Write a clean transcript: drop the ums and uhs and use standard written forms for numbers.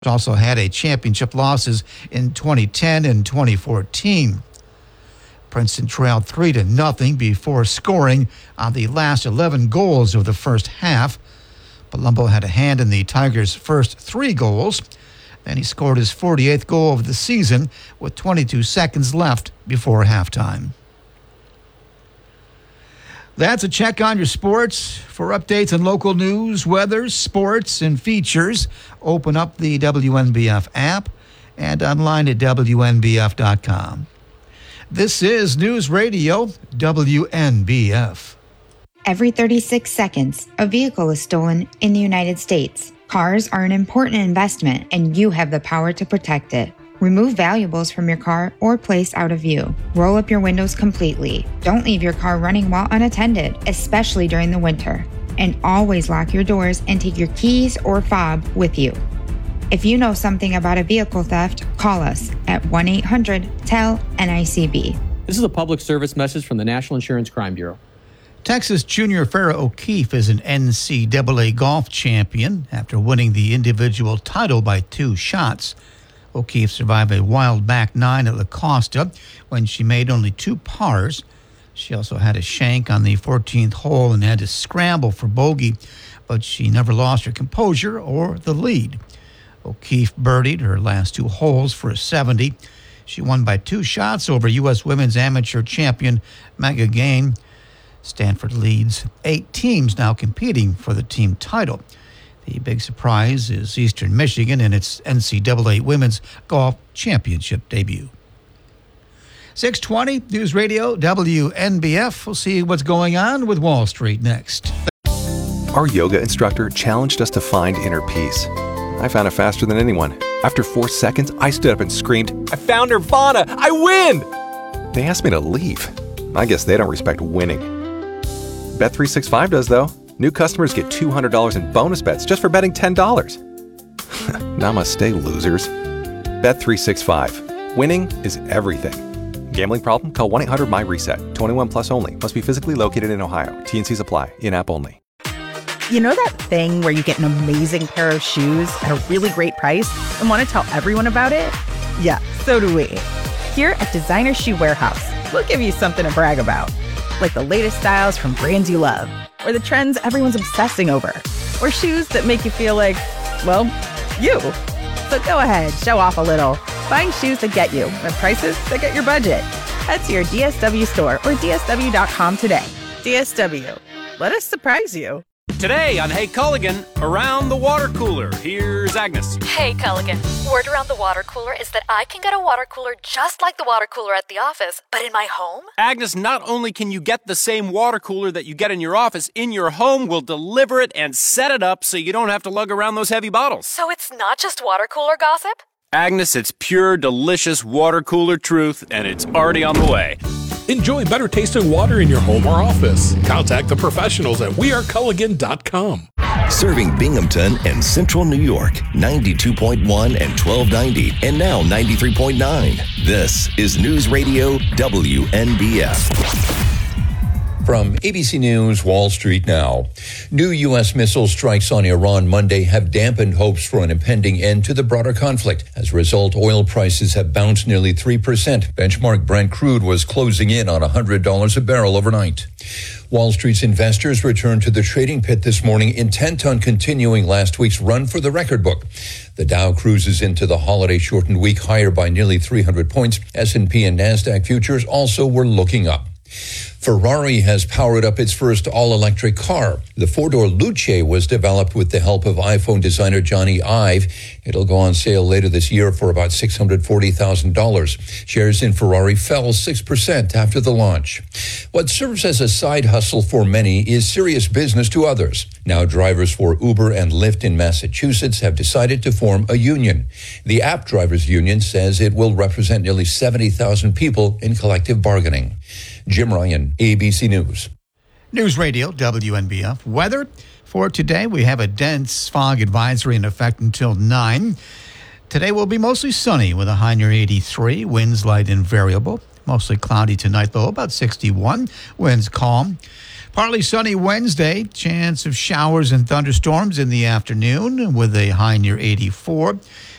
Also had a championship losses in 2010 and 2014. Princeton trailed 3-0 before scoring on the last 11 goals of the first half. Palumbo had a hand in the Tigers' first 3 goals. Then he scored his 48th goal of the season with 22 seconds left before halftime. That's a check on your sports. For updates on local news, weather, sports, and features, open up the WNBF app and online at WNBF.com. This is News Radio WNBF. Every 36 seconds, a vehicle is stolen in the United States. Cars are an important investment, and you have the power to protect it. Remove valuables from your car or place out of view. Roll up your windows completely. Don't leave your car running while unattended, especially during the winter. And always lock your doors and take your keys or fob with you. If you know something about a vehicle theft, call us at 1-800-TEL-NICB. This is a public service message from the National Insurance Crime Bureau. Texas junior Farrah O'Keefe is an NCAA golf champion after winning the individual title by 2 shots. O'Keefe survived a wild back 9 at La Costa when she made only 2 pars. She also had a shank on the 14th hole and had to scramble for bogey, but she never lost her composure or the lead. O'Keefe birdied her last 2 holes for a 70. She won by 2 shots over U.S. Women's Amateur Champion Maggie Gain. Stanford leads 8 teams now competing for the team title. The big surprise is Eastern Michigan in its NCAA Women's Golf Championship debut. 620 News Radio WNBF. We'll see what's going on with Wall Street next. Our yoga instructor challenged us to find inner peace. I found it faster than anyone. After 4 seconds, I stood up and screamed, "I found Nirvana! I win!" They asked me to leave. I guess they don't respect winning. Bet365 does, though. New customers get $200 in bonus bets just for betting $10. Namaste, losers. Bet365. Winning is everything. Gambling problem? Call 1-800-MY-RESET. 21 plus only. Must be physically located in Ohio. T&Cs apply. In-app only. You know that thing where you get an amazing pair of shoes at a really great price and want to tell everyone about it? Yeah, so do we. Here at Designer Shoe Warehouse, we'll give you something to brag about. Like the latest styles from brands you love, or the trends everyone's obsessing over, or shoes that make you feel like, well, you. So go ahead, show off a little. Find shoes that get you at prices that get your budget. Head to your DSW store or DSW.com today. DSW. Let us surprise you. Today on Hey Culligan, around the water cooler, here's Agnes. Hey Culligan, word around the water cooler is that I can get a water cooler just like the water cooler at the office, but in my home? Agnes, not only can you get the same water cooler that you get in your office, in your home we'll deliver it and set it up so you don't have to lug around those heavy bottles. So it's not just water cooler gossip? Agnes, it's pure, delicious water cooler truth, and it's already on the way. Enjoy better tasting water in your home or office. Contact the professionals at weareculligan.com. Serving Binghamton and Central New York, 92.1 and 1290, and now 93.9. This is News Radio WNBF. From ABC News, Wall Street Now. New U.S. missile strikes on Iran Monday have dampened hopes for an impending end to the broader conflict. As a result, oil prices have bounced nearly 3%. Benchmark Brent crude was closing in on $100 a barrel overnight. Wall Street's investors returned to the trading pit this morning, intent on continuing last week's run for the record book. The Dow cruises into the holiday-shortened week higher by nearly 300 points. S&P and NASDAQ futures also were looking up. Ferrari has powered up its first all-electric car. The four-door Luce was developed with the help of iPhone designer Johnny Ive. It'll go on sale later this year for about $640,000. Shares in Ferrari fell 6% after the launch. What serves as a side hustle for many is serious business to others. Now drivers for Uber and Lyft in Massachusetts have decided to form a union. The App Drivers Union says it will represent nearly 70,000 people in collective bargaining. Jim Ryan, ABC News. News Radio, WNBF. Weather for today, we have a dense fog advisory in effect until 9. Today will be mostly sunny with a high near 83. Winds light and variable. Mostly cloudy tonight, though, about 61. Winds calm. Partly sunny Wednesday. Chance of showers and thunderstorms in the afternoon with a high near 84.